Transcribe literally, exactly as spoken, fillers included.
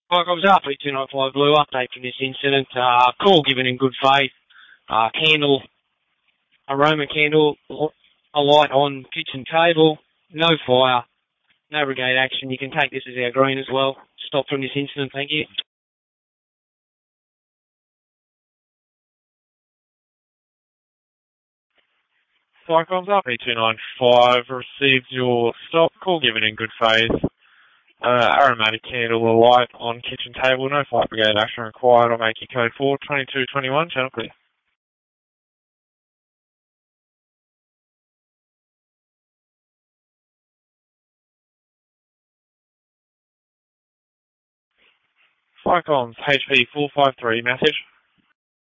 Like I was after two nine five Blue update from this incident. Uh, call given in good faith. Uh, candle, aroma candle, a light on kitchen table, no fire, no brigade action. You can take this as our green as well. Stop from this incident, thank you. Cyclones R P two nine five received your stop, call given in good faith. Uh, aromatic candle, a light on kitchen table, no fire brigade action required. I'll make you code four twenty-two twenty-one, channel clear. Cyclones H P four five three, message.